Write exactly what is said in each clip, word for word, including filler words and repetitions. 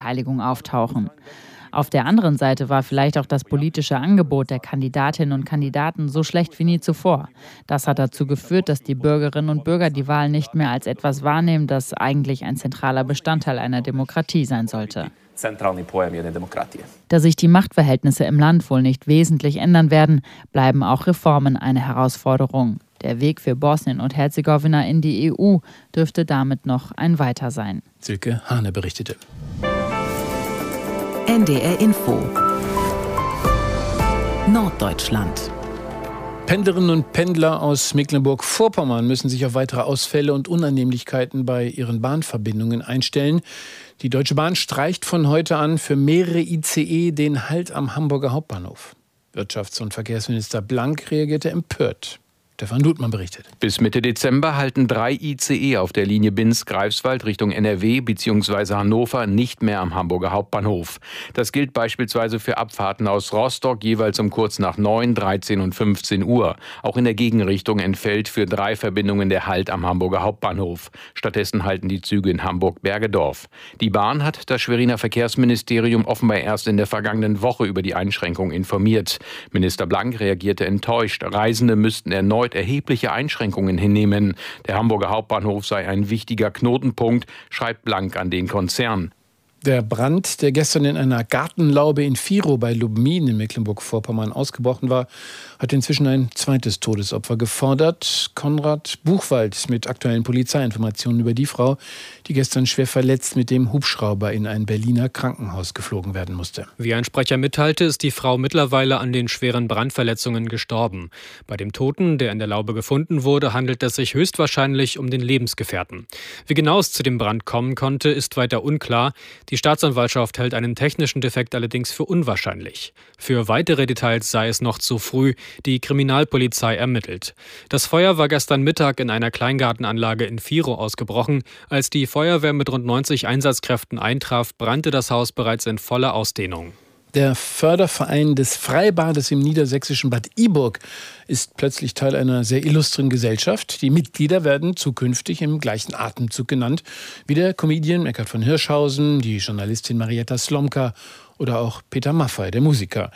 Wahlbeteiligung auftauchen. Auf der anderen Seite war vielleicht auch das politische Angebot der Kandidatinnen und Kandidaten so schlecht wie nie zuvor. Das hat dazu geführt, dass die Bürgerinnen und Bürger die Wahl nicht mehr als etwas wahrnehmen, das eigentlich ein zentraler Bestandteil einer Demokratie sein sollte. Da sich die Machtverhältnisse im Land wohl nicht wesentlich ändern werden, bleiben auch Reformen eine Herausforderung. Der Weg für Bosnien und Herzegowina in die E U dürfte damit noch ein weiter sein. Silke Hane berichtete. N D R Info Norddeutschland. Pendlerinnen und Pendler aus Mecklenburg-Vorpommern müssen sich auf weitere Ausfälle und Unannehmlichkeiten bei ihren Bahnverbindungen einstellen. Die Deutsche Bahn streicht von heute an für mehrere I C E den Halt am Hamburger Hauptbahnhof. Wirtschafts- und Verkehrsminister Blank reagierte empört. Stefan Ludmann berichtet. Bis Mitte Dezember halten drei I C E auf der Linie Binz-Greifswald Richtung N R W bzw. Hannover nicht mehr am Hamburger Hauptbahnhof. Das gilt beispielsweise für Abfahrten aus Rostock jeweils um kurz nach neun, dreizehn und fünfzehn Uhr. Auch in der Gegenrichtung entfällt für drei Verbindungen der Halt am Hamburger Hauptbahnhof. Stattdessen halten die Züge in Hamburg-Bergedorf. Die Bahn hat das Schweriner Verkehrsministerium offenbar erst in der vergangenen Woche über die Einschränkung informiert. Minister Blank reagierte enttäuscht. Reisende müssten erneut erhebliche Einschränkungen hinnehmen. Der Hamburger Hauptbahnhof sei ein wichtiger Knotenpunkt, schreibt Blank an den Konzern. Der Brand, der gestern in einer Gartenlaube in Virow bei Lubmin in Mecklenburg-Vorpommern ausgebrochen war, hat inzwischen ein zweites Todesopfer gefordert. Konrad Buchwald mit aktuellen Polizeiinformationen über die Frau, die gestern schwer verletzt mit dem Hubschrauber in ein Berliner Krankenhaus geflogen werden musste. Wie ein Sprecher mitteilte, ist die Frau mittlerweile an den schweren Brandverletzungen gestorben. Bei dem Toten, der in der Laube gefunden wurde, handelt es sich höchstwahrscheinlich um den Lebensgefährten. Wie genau es zu dem Brand kommen konnte, ist weiter unklar. Die Staatsanwaltschaft hält einen technischen Defekt allerdings für unwahrscheinlich. Für weitere Details sei es noch zu früh. Die Kriminalpolizei ermittelt. Das Feuer war gestern Mittag in einer Kleingartenanlage in Virow ausgebrochen. Als die Feuerwehr mit rund neunzig Einsatzkräften eintraf, brannte das Haus bereits in voller Ausdehnung. Der Förderverein des Freibades im niedersächsischen Bad Iburg ist plötzlich Teil einer sehr illustren Gesellschaft. Die Mitglieder werden zukünftig im gleichen Atemzug genannt wie der Comedian Eckhard von Hirschhausen, die Journalistin Marietta Slomka oder auch Peter Maffay, der Musiker.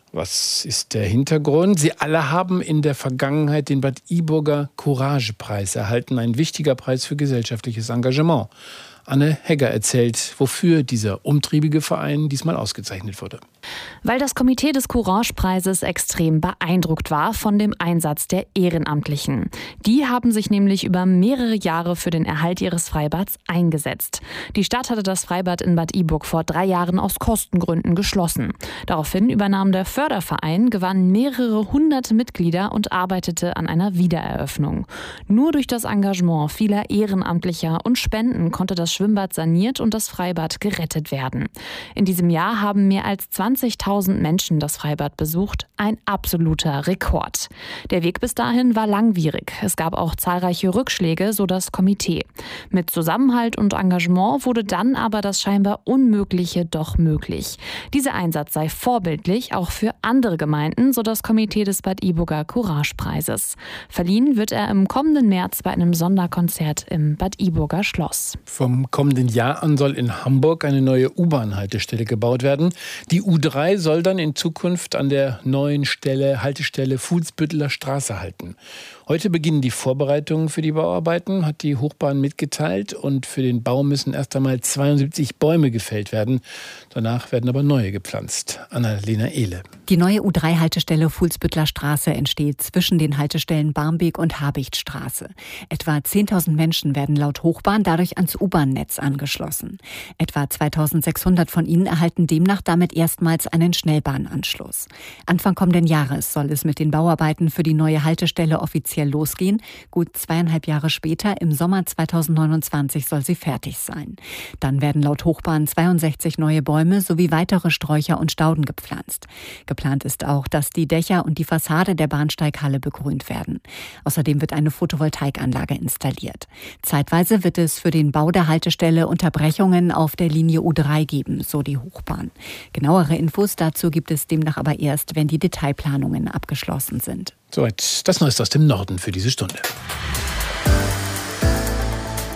Was ist der Hintergrund? Sie alle haben in der Vergangenheit den Bad Iburger Courage-Preis erhalten, ein wichtiger Preis für gesellschaftliches Engagement. Anne Hegger erzählt, wofür dieser umtriebige Verein diesmal ausgezeichnet wurde. Weil das Komitee des Courage-Preises extrem beeindruckt war von dem Einsatz der Ehrenamtlichen. Die haben sich nämlich über mehrere Jahre für den Erhalt ihres Freibads eingesetzt. Die Stadt hatte das Freibad in Bad Iburg vor drei Jahren aus Kostengründen geschlossen. Daraufhin übernahm der Förderverein, gewann mehrere hundert Mitglieder und arbeitete an einer Wiedereröffnung. Nur durch das Engagement vieler Ehrenamtlicher und Spenden konnte das Schwimmbad saniert und das Freibad gerettet werden. In diesem Jahr haben mehr als zwanzigtausend Menschen das Freibad besucht. Ein absoluter Rekord. Der Weg bis dahin war langwierig. Es gab auch zahlreiche Rückschläge, so das Komitee. Mit Zusammenhalt und Engagement wurde dann aber das scheinbar Unmögliche doch möglich. Dieser Einsatz sei vorbildlich, auch für andere Gemeinden, so das Komitee des Bad Iburger Courage-Preises. Verliehen wird er im kommenden März bei einem Sonderkonzert im Bad Iburger Schloss. Vom kommenden Jahr an soll in Hamburg eine neue U-Bahn-Haltestelle gebaut werden. Die U drei soll dann in Zukunft an der neuen Stelle, Haltestelle Fuhlsbütteler Straße halten. Heute beginnen die Vorbereitungen für die Bauarbeiten, hat die Hochbahn mitgeteilt. Und für den Bau müssen erst einmal zweiundsiebzig Bäume gefällt werden. Danach werden aber neue gepflanzt. Annalena Ehle. Die neue U drei Haltestelle Fuhlsbütteler Straße entsteht zwischen den Haltestellen Barmbek und Habichtstraße. Etwa zehntausend Menschen werden laut Hochbahn dadurch ans U-Bahn-Netz angeschlossen. Etwa zweitausendsechshundert von ihnen erhalten demnach damit erstmals einen Schnellbahnanschluss. Anfang kommenden Jahres soll es mit den Bauarbeiten für die neue Haltestelle offiziell losgehen. Gut zweieinhalb Jahre später, im Sommer zweitausendneunundzwanzig, soll sie fertig sein. Dann werden laut Hochbahn zweiundsechzig neue Bäume sowie weitere Sträucher und Stauden gepflanzt. Geplant ist auch, dass die Dächer und die Fassade der Bahnsteighalle begrünt werden. Außerdem wird eine Photovoltaikanlage installiert. Zeitweise wird es für den Bau der Haltestelle Unterbrechungen auf der Linie U drei geben, so die Hochbahn. Genauere Infos dazu gibt es demnach aber erst, wenn die Detailplanungen abgeschlossen sind. Soweit das Neueste aus dem Norden für diese Stunde.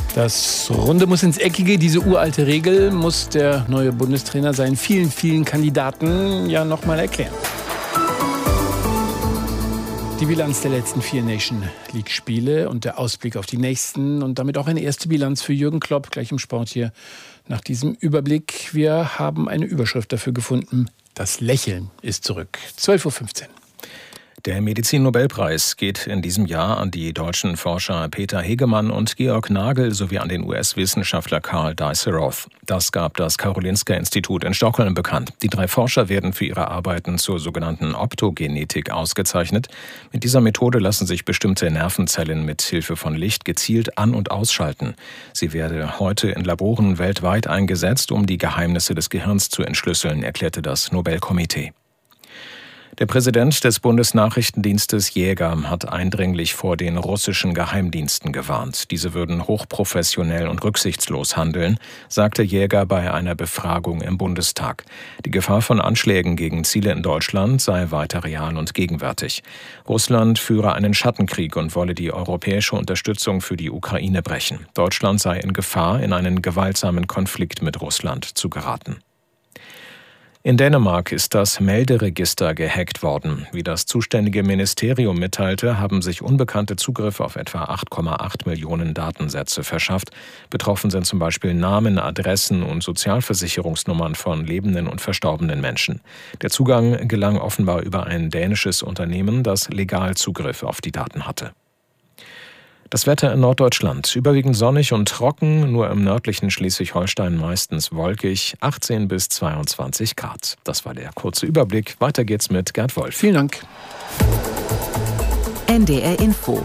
Das Runde muss ins Eckige. Diese uralte Regel muss der neue Bundestrainer seinen vielen, vielen Kandidaten ja noch mal erklären. Die Bilanz der letzten vier Nation-League-Spiele und der Ausblick auf die nächsten und damit auch eine erste Bilanz für Jürgen Klopp gleich im Sport hier. Nach diesem Überblick, wir haben eine Überschrift dafür gefunden, das Lächeln ist zurück. zwölf Uhr fünfzehn. Der Medizin-Nobelpreis geht in diesem Jahr an die deutschen Forscher Peter Hegemann und Georg Nagel sowie an den U S-Wissenschaftler Carl Dice-Roth. Das gab das Karolinska-Institut in Stockholm bekannt. Die drei Forscher werden für ihre Arbeiten zur sogenannten Optogenetik ausgezeichnet. Mit dieser Methode lassen sich bestimmte Nervenzellen mit Hilfe von Licht gezielt an- und ausschalten. Sie werde heute in Laboren weltweit eingesetzt, um die Geheimnisse des Gehirns zu entschlüsseln, erklärte das Nobelkomitee. Der Präsident des Bundesnachrichtendienstes Jäger hat eindringlich vor den russischen Geheimdiensten gewarnt. Diese würden hochprofessionell und rücksichtslos handeln, sagte Jäger bei einer Befragung im Bundestag. Die Gefahr von Anschlägen gegen Ziele in Deutschland sei weiter real und gegenwärtig. Russland führe einen Schattenkrieg und wolle die europäische Unterstützung für die Ukraine brechen. Deutschland sei in Gefahr, in einen gewaltsamen Konflikt mit Russland zu geraten. In Dänemark ist das Melderegister gehackt worden. Wie das zuständige Ministerium mitteilte, haben sich Unbekannte Zugriff auf etwa acht Komma acht Millionen Datensätze verschafft. Betroffen sind zum Beispiel Namen, Adressen und Sozialversicherungsnummern von lebenden und verstorbenen Menschen. Der Zugang gelang offenbar über ein dänisches Unternehmen, das legal Zugriff auf die Daten hatte. Das Wetter in Norddeutschland. Überwiegend sonnig und trocken, nur im nördlichen Schleswig-Holstein meistens wolkig, achtzehn bis zweiundzwanzig Grad. Das war der kurze Überblick. Weiter geht's mit Gerd Wolf. Vielen Dank. N D R Info.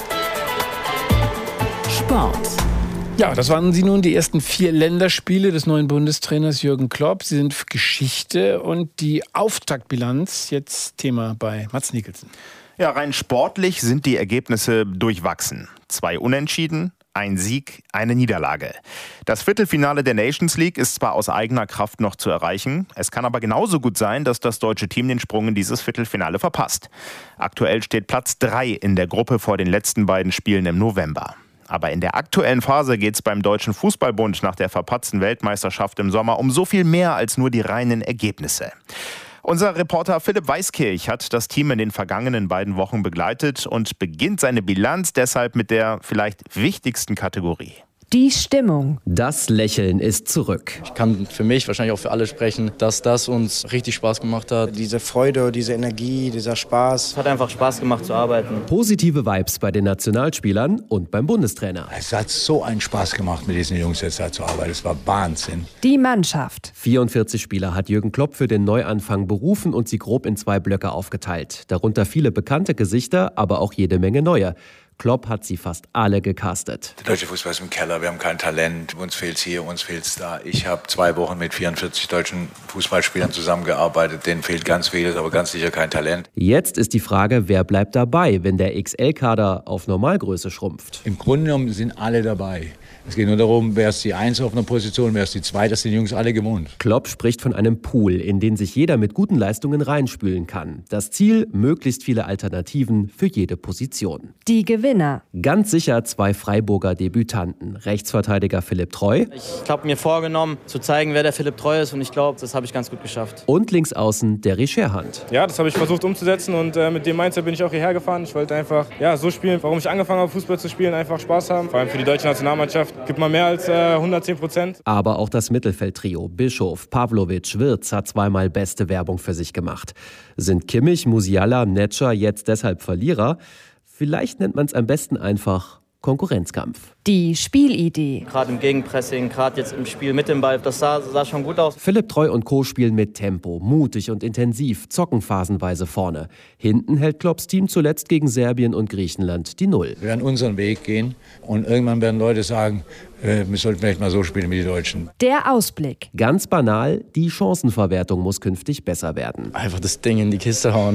Sport. Ja, das waren sie nun, die ersten vier Länderspiele des neuen Bundestrainers Jürgen Klopp. Sie sind Geschichte und die Auftaktbilanz jetzt Thema bei Mads Nicholson. Ja, rein sportlich sind die Ergebnisse durchwachsen. Zwei Unentschieden, ein Sieg, eine Niederlage. Das Viertelfinale der Nations League ist zwar aus eigener Kraft noch zu erreichen, es kann aber genauso gut sein, dass das deutsche Team den Sprung in dieses Viertelfinale verpasst. Aktuell steht Platz drei in der Gruppe vor den letzten beiden Spielen im November. Aber in der aktuellen Phase geht es beim Deutschen Fußballbund nach der verpatzten Weltmeisterschaft im Sommer um so viel mehr als nur die reinen Ergebnisse. Unser Reporter Philipp Weiskirch hat das Team in den vergangenen beiden Wochen begleitet und beginnt seine Bilanz deshalb mit der vielleicht wichtigsten Kategorie. Die Stimmung. Das Lächeln ist zurück. Ich kann für mich, wahrscheinlich auch für alle sprechen, dass das uns richtig Spaß gemacht hat. Diese Freude, diese Energie, dieser Spaß. Es hat einfach Spaß gemacht zu arbeiten. Positive Vibes bei den Nationalspielern und beim Bundestrainer. Es hat so einen Spaß gemacht, mit diesen Jungs jetzt da zu arbeiten. Es war Wahnsinn. Die Mannschaft. vierundvierzig Spieler hat Jürgen Klopp für den Neuanfang berufen und sie grob in zwei Blöcke aufgeteilt. Darunter viele bekannte Gesichter, aber auch jede Menge neue. Klopp hat sie fast alle gecastet. Der deutsche Fußball ist im Keller, wir haben kein Talent, uns fehlt's hier, uns fehlt's da. Ich habe zwei Wochen mit vierundvierzig deutschen Fußballspielern zusammengearbeitet, denen fehlt ganz vieles, aber ganz sicher kein Talent. Jetzt ist die Frage, wer bleibt dabei, wenn der X L-Kader auf Normalgröße schrumpft? Im Grunde genommen sind alle dabei. Es geht nur darum, wer ist die Eins auf einer Position, wer ist die Zwei, das sind die Jungs alle gewohnt. Klopp spricht von einem Pool, in den sich jeder mit guten Leistungen reinspülen kann. Das Ziel, möglichst viele Alternativen für jede Position. Die Gewinner. Ganz sicher zwei Freiburger Debütanten. Rechtsverteidiger Philipp Treu. Ich habe mir vorgenommen, zu zeigen, wer der Philipp Treu ist, und ich glaube, das habe ich ganz gut geschafft. Und links außen der Scherhand. Ja, das habe ich versucht umzusetzen und äh, mit dem Mindset bin ich auch hierher gefahren. Ich wollte einfach ja, so spielen, warum ich angefangen habe, Fußball zu spielen, einfach Spaß haben. Vor allem für die deutsche Nationalmannschaft gibt man mehr als äh, hundertzehn Prozent. Aber auch das Mittelfeldtrio Bischof, Pavlovic, Wirtz hat zweimal beste Werbung für sich gemacht. Sind Kimmich, Musiala, Netscher jetzt deshalb Verlierer? Vielleicht nennt man es am besten einfach Konkurrenzkampf. Die Spielidee. Gerade im Gegenpressing, gerade jetzt im Spiel mit dem Ball, das sah, sah schon gut aus. Philipp Treu und Co. spielen mit Tempo, mutig und intensiv, zocken phasenweise vorne. Hinten hält Klopps Team zuletzt gegen Serbien und Griechenland die Null. Wir werden unseren Weg gehen und irgendwann werden Leute sagen, äh, wir sollten vielleicht mal so spielen wie die Deutschen. Der Ausblick. Ganz banal, die Chancenverwertung muss künftig besser werden. Einfach das Ding in die Kiste hauen.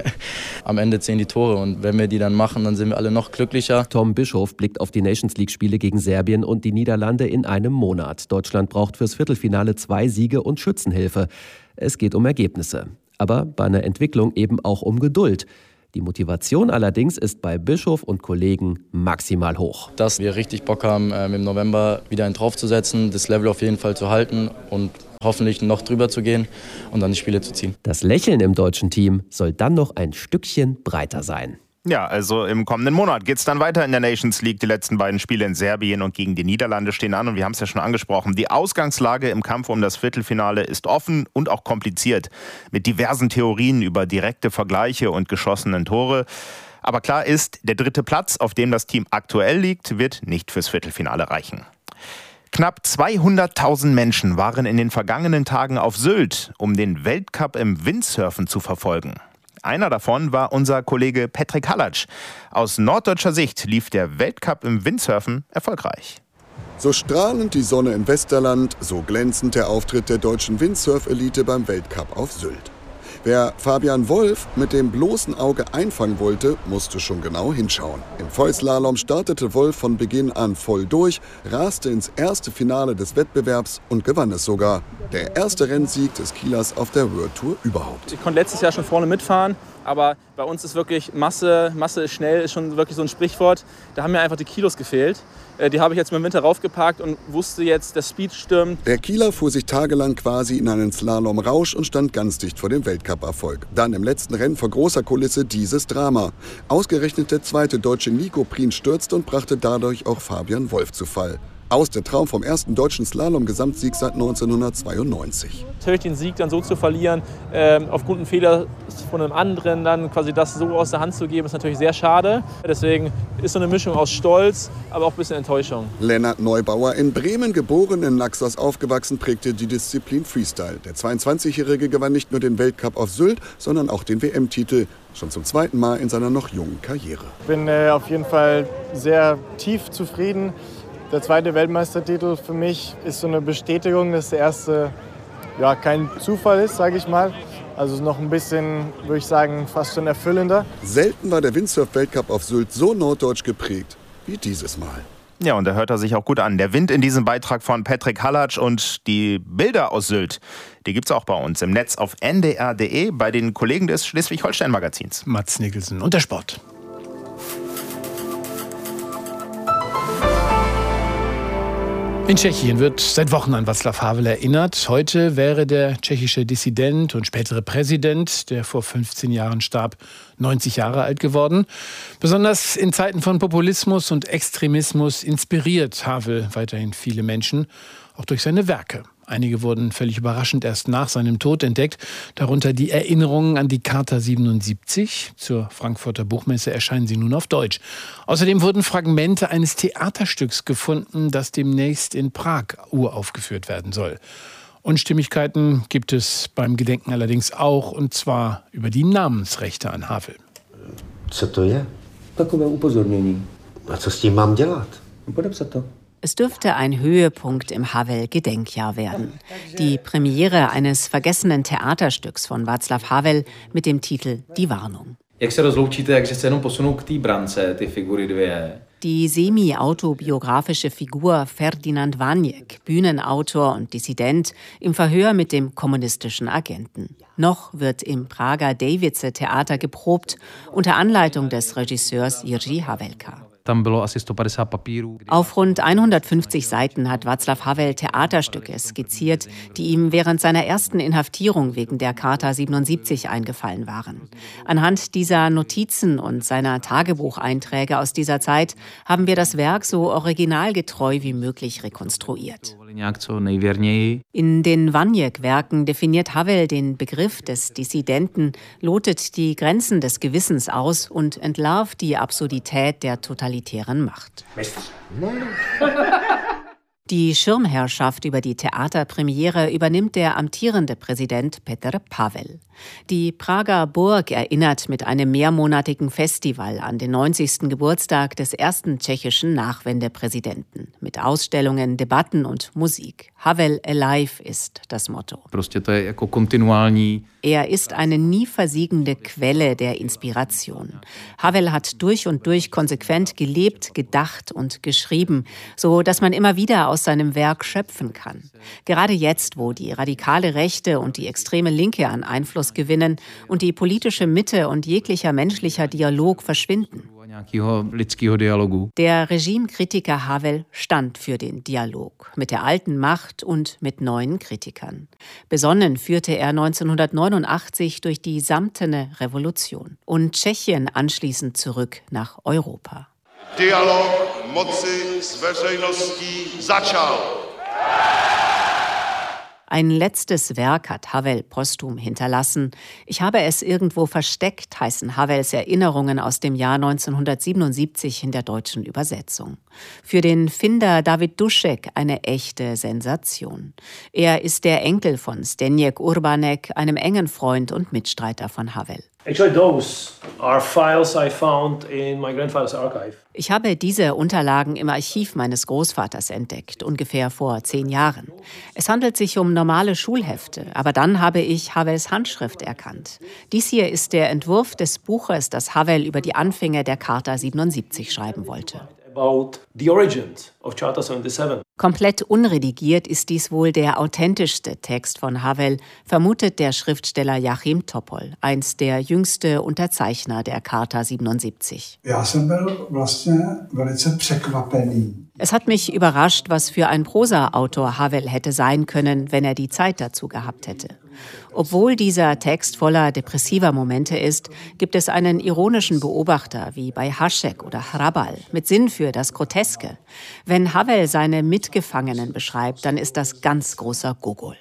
Am Ende zählen die Tore und wenn wir die dann machen, dann sind wir alle noch glücklicher. Tom Bischof blickt auf die Nations League Spiele gegen Serbien und die Niederlande in einem Monat. Deutschland braucht fürs Viertelfinale zwei Siege und Schützenhilfe. Es geht um Ergebnisse. Aber bei einer Entwicklung eben auch um Geduld. Die Motivation allerdings ist bei Bischof und Kollegen maximal hoch. Dass wir richtig Bock haben, im November wieder einen draufzusetzen, das Level auf jeden Fall zu halten und hoffentlich noch drüber zu gehen und dann die Spiele zu ziehen. Das Lächeln im deutschen Team soll dann noch ein Stückchen breiter sein. Ja, also im kommenden Monat geht es dann weiter in der Nations League. Die letzten beiden Spiele in Serbien und gegen die Niederlande stehen an und wir haben es ja schon angesprochen. Die Ausgangslage im Kampf um das Viertelfinale ist offen und auch kompliziert. Mit diversen Theorien über direkte Vergleiche und geschossenen Tore. Aber klar ist, der dritte Platz, auf dem das Team aktuell liegt, wird nicht fürs Viertelfinale reichen. Knapp zweihunderttausend Menschen waren in den vergangenen Tagen auf Sylt, um den Weltcup im Windsurfen zu verfolgen. Einer davon war unser Kollege Petrik Halatsch. Aus norddeutscher Sicht lief der Weltcup im Windsurfen erfolgreich. So strahlend die Sonne in Westerland, so glänzend der Auftritt der deutschen Windsurf-Elite beim Weltcup auf Sylt. Wer Fabian Wolf mit dem bloßen Auge einfangen wollte, musste schon genau hinschauen. Im Vollslalom startete Wolf von Beginn an voll durch, raste ins erste Finale des Wettbewerbs und gewann es sogar. Der erste Rennsieg des Kielers auf der World Tour überhaupt. Ich konnte letztes Jahr schon vorne mitfahren, aber bei uns ist wirklich Masse, Masse ist schnell, ist schon wirklich so ein Sprichwort. Da haben mir einfach die Kilos gefehlt. Die habe ich jetzt im Winter raufgepackt und wusste jetzt, der Speed stimmt. Der Kieler fuhr sich tagelang quasi in einen Slalom-Rausch und stand ganz dicht vor dem Weltcup-Erfolg. Dann im letzten Rennen vor großer Kulisse dieses Drama. Ausgerechnet der zweite Deutsche Nico Prien stürzte und brachte dadurch auch Fabian Wolf zu Fall. Aus der Traum vom ersten deutschen Slalom-Gesamtsieg seit neunzehnhundertzweiundneunzig. Natürlich den Sieg dann so zu verlieren, äh, aufgrund einem Fehler von einem anderen, dann quasi das so aus der Hand zu geben, ist natürlich sehr schade. Deswegen ist so eine Mischung aus Stolz, aber auch ein bisschen Enttäuschung. Lennart Neubauer, in Bremen geboren, in Naxos aufgewachsen, prägte die Disziplin Freestyle. Der zweiundzwanzigjährige gewann nicht nur den Weltcup auf Sylt, sondern auch den W M-Titel. Schon zum zweiten Mal in seiner noch jungen Karriere. Ich bin äh, auf jeden Fall sehr tief zufrieden. Der zweite Weltmeistertitel für mich ist so eine Bestätigung, dass der erste ja, kein Zufall ist, sage ich mal. Also noch ein bisschen, würde ich sagen, fast schon erfüllender. Selten war der Windsurf-Weltcup auf Sylt so norddeutsch geprägt wie dieses Mal. Ja, und da hört er sich auch gut an. Der Wind in diesem Beitrag von Petrik Halatsch und die Bilder aus Sylt, die gibt's auch bei uns im Netz auf n d r punkt d e bei den Kollegen des Schleswig-Holstein-Magazins. Mats Nicholson und der Sport. In Tschechien wird seit Wochen an Václav Havel erinnert. Heute wäre der tschechische Dissident und spätere Präsident, der vor fünfzehn Jahren starb, neunzig Jahre alt geworden. Besonders in Zeiten von Populismus und Extremismus inspiriert Havel weiterhin viele Menschen, auch durch seine Werke. Einige wurden völlig überraschend erst nach seinem Tod entdeckt, darunter die Erinnerungen an die Charta siebenundsiebzig. Zur Frankfurter Buchmesse erscheinen sie nun auf Deutsch. Außerdem wurden Fragmente eines Theaterstücks gefunden, das demnächst in Prag uraufgeführt werden soll. Unstimmigkeiten gibt es beim Gedenken allerdings auch, und zwar über die Namensrechte an Havel. Co to je? Takové upozornění. A co s tím mám dělat? Podepsat to. Es dürfte ein Höhepunkt im Havel-Gedenkjahr werden. Die Premiere eines vergessenen Theaterstücks von Václav Havel mit dem Titel Die Warnung. Jak se rozloučíte, jak se jenom posunou k té brance, ty figury dvě? Die semi-autobiografische Figur Ferdinand Vaněk, Bühnenautor und Dissident, im Verhör mit dem kommunistischen Agenten. Noch wird im Prager Davice-Theater geprobt, unter Anleitung des Regisseurs Jiří Havelka. Auf rund hundertfünfzig Seiten hat Václav Havel Theaterstücke skizziert, die ihm während seiner ersten Inhaftierung wegen der Charta siebenundsiebzig eingefallen waren. Anhand dieser Notizen und seiner Tagebucheinträge aus dieser Zeit haben wir das Werk so originalgetreu wie möglich rekonstruiert. In den Vaněk-Werken definiert Havel den Begriff des Dissidenten, lotet die Grenzen des Gewissens aus und entlarvt die Absurdität der totalitären Macht. Die Schirmherrschaft über die Theaterpremiere übernimmt der amtierende Präsident Petr Pavel. Die Prager Burg erinnert mit einem mehrmonatigen Festival an den neunzigsten Geburtstag des ersten tschechischen Nachwendepräsidenten. Mit Ausstellungen, Debatten und Musik. Havel Alive ist das Motto. Er ist eine nie versiegende Quelle der Inspiration. Havel hat durch und durch konsequent gelebt, gedacht und geschrieben, so dass man immer wieder aus seinem Werk schöpfen kann. Gerade jetzt, wo die radikale Rechte und die extreme Linke an Einfluss gewinnen und die politische Mitte und jeglicher menschlicher Dialog verschwinden. Der Regimekritiker Havel stand für den Dialog mit der alten Macht und mit neuen Kritikern. Besonnen führte er neunzehnhundertneunundachtzig durch die Samtene Revolution und Tschechien anschließend zurück nach Europa. Dialog moci s veřejností začal. Ein letztes Werk hat Havel posthum hinterlassen. Ich habe es irgendwo versteckt, heißen Havels Erinnerungen aus dem Jahr neunzehnhundertsiebenundsiebzig in der deutschen Übersetzung. Für den Finder David Dušek eine echte Sensation. Er ist der Enkel von Zdeněk Urbanek, einem engen Freund und Mitstreiter von Havel. Actually, those are files I found in my grandfather's archive. Ich habe diese Unterlagen im Archiv meines Großvaters entdeckt, ungefähr vor zehn Jahren. Es handelt sich um normale Schulhefte, aber dann habe ich Havels Handschrift erkannt. Dies hier ist der Entwurf des Buches, das Havel über die Anfänge der Charta siebenundsiebzig schreiben wollte. About the origins of Charta seventy-seven. Komplett unredigiert ist dies wohl der authentischste Text von Havel, vermutet der Schriftsteller Jachim Topol, einst der jüngste Unterzeichner der Charta siebenundsiebzig. Es hat mich überrascht, was für ein Prosa-Autor Havel hätte sein können, wenn er die Zeit dazu gehabt hätte. Obwohl dieser Text voller depressiver Momente ist, gibt es einen ironischen Beobachter wie bei Hašek oder Hrabal mit Sinn für das Groteske. Wenn Havel seine Mitgefangenen beschreibt, dann ist das ganz großer Gogol.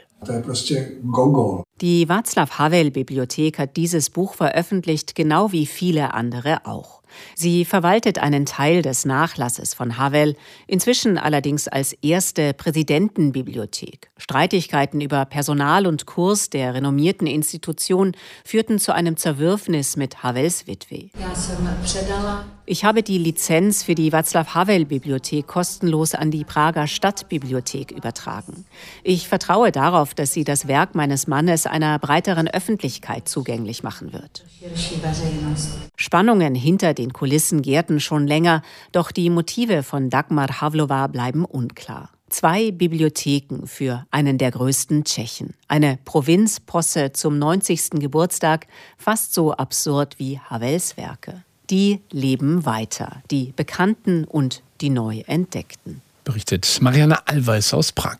Die Václav-Havel-Bibliothek hat dieses Buch veröffentlicht, genau wie viele andere auch. Sie verwaltet einen Teil des Nachlasses von Havel, inzwischen allerdings als erste Präsidentenbibliothek. Streitigkeiten über Personal und Kurs der renommierten Institution führten zu einem Zerwürfnis mit Havels Witwe. Ich habe die Lizenz für die Václav-Havel-Bibliothek kostenlos an die Prager Stadtbibliothek übertragen. Ich vertraue darauf, dass sie das Werk meines Mannes einer breiteren Öffentlichkeit zugänglich machen wird. Spannungen hinter den Kulissen gärten schon länger, doch die Motive von Dagmar Havlova bleiben unklar. Zwei Bibliotheken für einen der größten Tschechen. Eine Provinzposse zum neunzigsten Geburtstag, fast so absurd wie Havels Werke. Die leben weiter, die Bekannten und die neu Entdeckten. Berichtet Marianne Allweis aus Prag.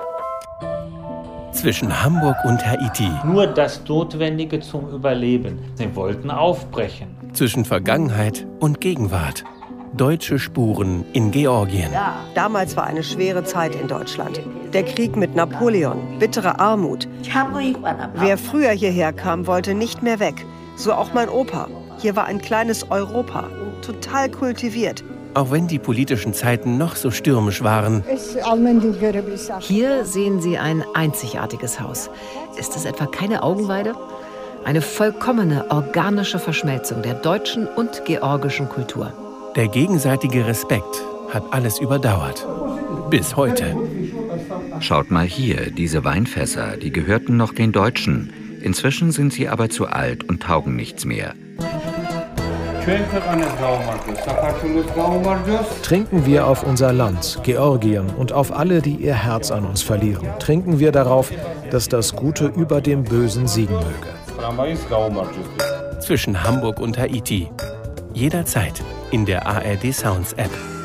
Zwischen Hamburg und Haiti. Nur das Notwendige zum Überleben. Sie wollten aufbrechen. Zwischen Vergangenheit und Gegenwart. Deutsche Spuren in Georgien. Ja, damals war eine schwere Zeit in Deutschland. Der Krieg mit Napoleon, bittere Armut. Wer früher hierher kam, wollte nicht mehr weg. So auch mein Opa. Hier war ein kleines Europa, total kultiviert. Auch wenn die politischen Zeiten noch so stürmisch waren. Hier sehen Sie ein einzigartiges Haus. Ist es etwa keine Augenweide? Eine vollkommene organische Verschmelzung der deutschen und georgischen Kultur. Der gegenseitige Respekt hat alles überdauert. Bis heute. Schaut mal hier, diese Weinfässer, die gehörten noch den Deutschen. Inzwischen sind sie aber zu alt und taugen nichts mehr. Trinken wir auf unser Land, Georgien, und auf alle, die ihr Herz an uns verlieren. Trinken wir darauf, dass das Gute über dem Bösen siegen möge. Zwischen Hamburg und Haiti. Jederzeit in der A R D Sounds App.